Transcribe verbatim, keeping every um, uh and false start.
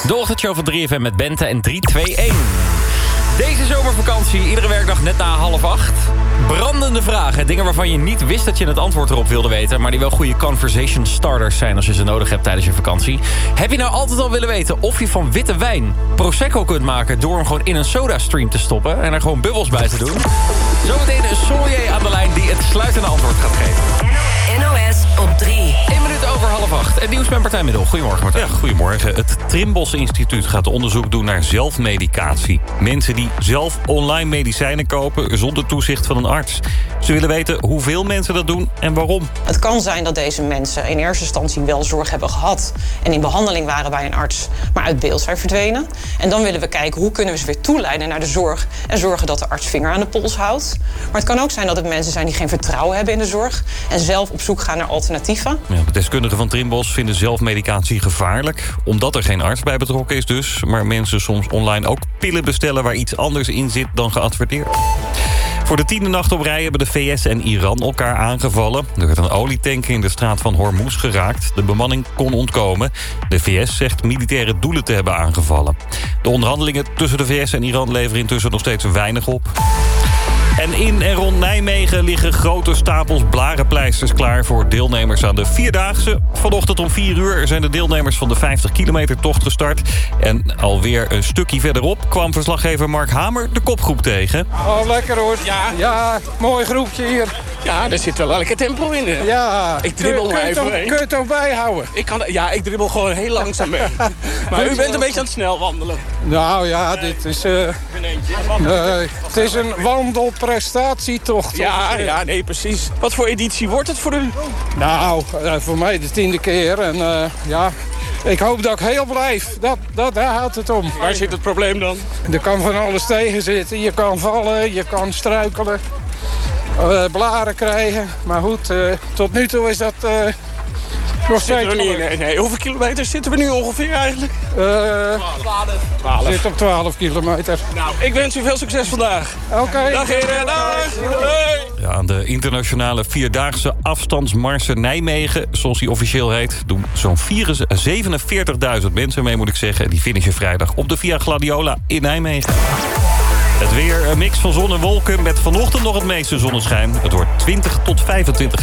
De ochtendshow van drie F M met Bente en drie twee een. Deze zomervakantie, iedere werkdag net na half acht. Brandende vragen, dingen waarvan je niet wist dat je het antwoord erop wilde weten... maar die wel goede conversation starters zijn als je ze nodig hebt tijdens je vakantie. Heb je nou altijd al willen weten of je van witte wijn Prosecco kunt maken... door hem gewoon in een sodastream te stoppen en er gewoon bubbels bij te doen? Zometeen een sommelier aan de lijn die het sluitende antwoord gaat geven. N O S op drie. Eén minuut over half acht. Het nieuws met Martijn Middel. Goedemorgen, Martijn. Ja, goedemorgen. Het Trimbos Instituut gaat onderzoek doen naar zelfmedicatie. Mensen die zelf online medicijnen kopen zonder toezicht van een arts. Ze willen weten hoeveel mensen dat doen en waarom. Het kan zijn dat deze mensen in eerste instantie wel zorg hebben gehad... en in behandeling waren bij een arts, maar uit beeld zijn verdwenen. En dan willen we kijken hoe kunnen we ze weer toeleiden naar de zorg... en zorgen dat de arts vinger aan de pols houdt. Maar het kan ook zijn dat het mensen zijn die geen vertrouwen hebben in de zorg... en zelf op zoek gaan naar alternatieven. Ja, de deskundigen van Trimbos vinden zelfmedicatie gevaarlijk... omdat er geen arts bij betrokken is dus... maar mensen soms online ook pillen bestellen waar iets anders in zit dan geadverteerd. Voor de tiende nacht op rij hebben de V S en Iran elkaar aangevallen. Er werd een olietanker in de straat van Hormuz geraakt. De bemanning kon ontkomen. De V S zegt militaire doelen te hebben aangevallen. De onderhandelingen tussen de V S en Iran leveren intussen nog steeds weinig op. En in en rond Nijmegen liggen grote stapels blarenpleisters klaar... voor deelnemers aan de Vierdaagse. Vanochtend om vier uur zijn de deelnemers van de vijftig kilometer tocht gestart. En alweer een stukje verderop kwam verslaggever Mark Hamer de kopgroep tegen. Oh, lekker hoor. Ja, ja mooi groepje hier. Ja, daar zit wel lekker tempo in. Hè? Ja, ik dribbel kun, maar kun even toch, heen. Kun je toch bijhouden? Ik kan, ja, ik dribbel gewoon heel langzaam mee. Maar u bent een beetje aan het snel wandelen. Nou ja, dit is... Uh, nee, het is een wandelprestatietocht. Ja, ja, nee, precies. Wat voor editie wordt het voor u? Nou, uh, voor mij de tiende keer. En uh, ja, ik hoop dat ik heel blijf. Dat, dat, daar houdt het om. Waar zit het probleem dan? Er kan van alles tegen zitten. Je kan vallen, je kan struikelen. Uh, blaren krijgen. Maar goed, uh, tot nu toe is dat uh, nog steeds... Nee, nee, nee. Hoeveel kilometer zitten we nu ongeveer eigenlijk? Uh, twaalf. Zit op twaalf kilometer. Nou, ik wens u veel succes vandaag. Oké. Okay. Dag heren, dag. Hey. Ja, aan de internationale vierdaagse afstandsmarsen Nijmegen, zoals die officieel heet, doen zo'n zevenenveertigduizend mensen mee, moet ik zeggen. Die finishen vrijdag op de Via Gladiola in Nijmegen. Het weer, een mix van zon en wolken met vanochtend nog het meeste zonneschijn. Het wordt twintig tot vijfentwintig